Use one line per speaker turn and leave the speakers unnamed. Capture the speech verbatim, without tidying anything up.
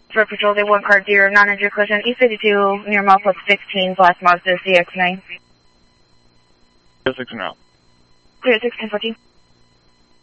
For Patrol Day one car zero nine hundred collision East fifty-two near milepost sixteen Blast Mazda C X nine.
zero six now.
zero six ten fourteen.